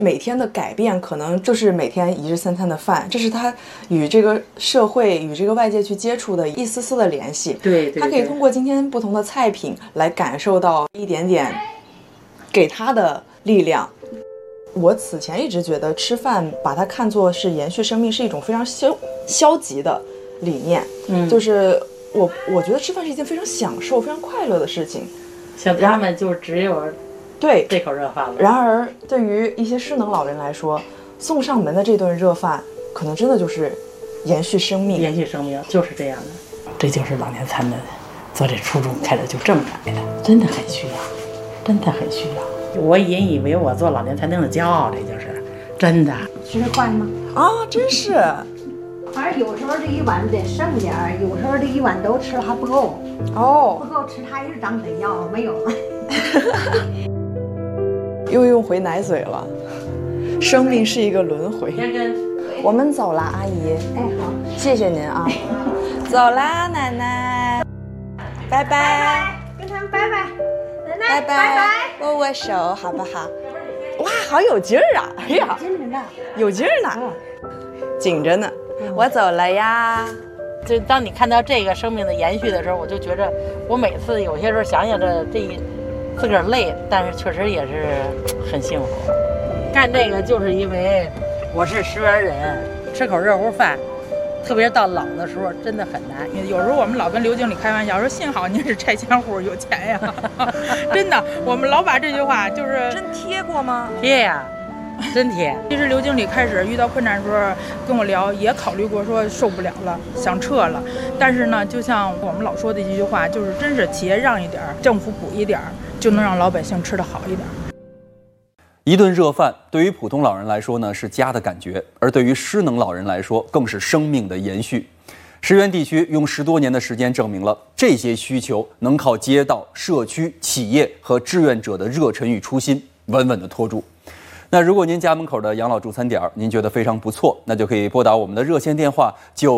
每天的改变可能就是每天1日3餐的饭，这是他与这个社会、与这个外界去接触的一丝丝的联系。 对， 他可以通过今天不同的菜品来感受到一点点给他的力量。我此前一直觉得吃饭把它看作是延续生命是一种非常消极的理念，就是我觉得吃饭是一件非常享受、非常快乐的事情。 像他们就只有对这口热饭了。 然而对于一些失能老人来说，送上门的这顿热饭可能真的就是延续生命。 延续生命就是这样的。这就是老年餐的做这初衷开始就这么来的，真的很需要，真的很需要。我引以为我做老年餐厅的骄傲，这就是真的。 吃得快吗？ 啊，真是。 反正有时候这一碗得剩点儿，有时候这一碗都吃还不够。 哦， 不够吃，他一直张嘴要，没有了。 又用回奶嘴了。生命是一个轮回。我们走了，阿姨。 哎，好， 谢谢您啊。走啦，奶奶。拜拜。 跟他们拜拜。奶奶， 拜拜。握握手，好不好？哇，好有劲儿啊！哎呀， 紧着呢， 有劲儿呢，紧着呢。我走了呀。 就当你看到这个生命的延续的时候，我就觉着我每次有些时候想想着自个儿累，但是确实也是很幸福。干这个就是因为我是石原人，吃口热乎饭，特别到老的时候真的很难。 有时候我们老跟刘经理开玩笑说，幸好您是拆迁户有钱呀。真的，我们老把这句话就是真贴过吗？ 贴呀。真贴。 其实刘经理开始遇到困难的时候跟我聊，也考虑过说受不了了，想撤了。但是呢，就像我们老说的一句话，就是真是企业让一点，政府补一点，就能让老百姓吃得好一点。 一顿热饭对于普通老人来说呢是家的感觉，而对于失能老人来说更是生命的延续。石原地区用10多年的时间证明了这些需求能靠街道、社区、企业和志愿者的热忱与初心稳稳地拖住。那如果您家门口的养老助餐点您觉得非常不错，那就可以拨打我们的热线电话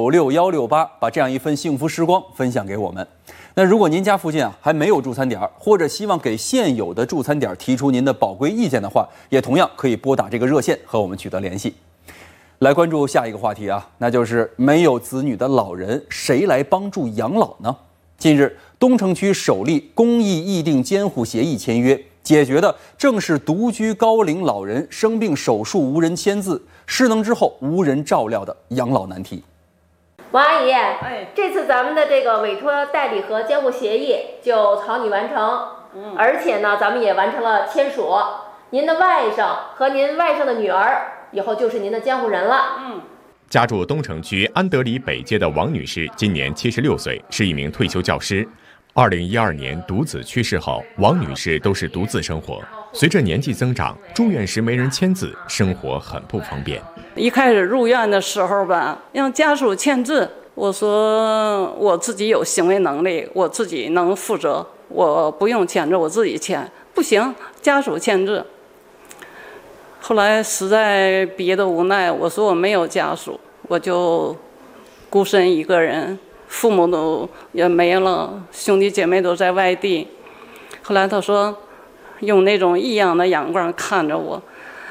96168，把这样一份幸福时光分享给我们。那如果您家附近还没有助餐点，或者希望给现有的助餐点提出您的宝贵意见的话，也同样可以拨打这个热线和我们取得联系。来关注下一个话题啊，那就是没有子女的老人谁来帮助养老呢？近日，东城区首例公益议定监护协议签约，解决的正是独居高龄老人生病手术无人签字、失能之后无人照料的养老难题。 王阿姨，这次咱们的这个委托代理和监护协议就草拟完成，而且呢，咱们也完成了签署。您的外甥和您外甥的女儿以后就是您的监护人了。 家住东城区安德里北街的王女士今年76岁，是一名退休教师。2012年独子去世后，王女士都是独自生活。随着年纪增长，住院时没人签字，生活很不方便。 一开始入院的时候吧，让家属签字，我说我自己有行为能力，我自己能负责，我不用签字，我自己签。不行，家属签字。后来实在逼得无奈，我说我没有家属，我就孤身一个人，父母都也没了，兄弟姐妹都在外地。后来他说用那种异样的眼光看着我，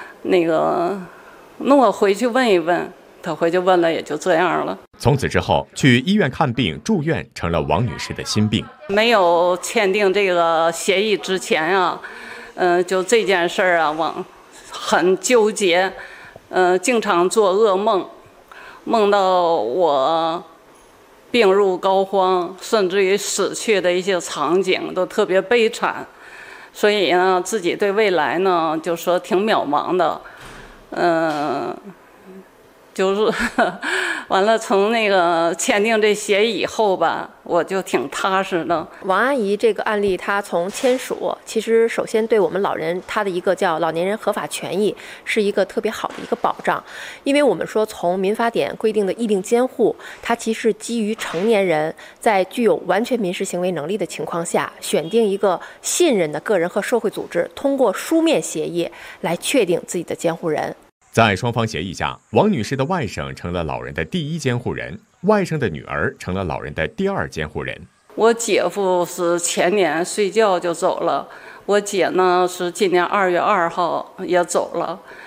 那我回去问一问。他回去问了，也就这样了。 从此之后，去医院看病住院成了王女士的心病。 没有签订这个协议之前啊，就这件事儿啊，很纠结，经常做噩梦，梦到我病入膏肓，甚至于死去的一些场景都特别悲惨，所以呢，自己对未来呢，就说挺渺茫的，就是完了，从那个签订这协议以后吧，我就挺踏实的。 王阿姨这个案例，她从签署，其实首先对我们老人，她的一个叫老年人合法权益，是一个特别好的一个保障。因为我们说从民法典规定的议定监护，它其实基于成年人在具有完全民事行为能力的情况下，选定一个信任的个人和社会组织，通过书面协议来确定自己的监护人。 在双方协议下，王女士的外甥成了老人的第一监护人，外甥的女儿成了老人的第二监护人。 我姐夫是前年睡觉就走了，我姐呢是今年2月2号也走了。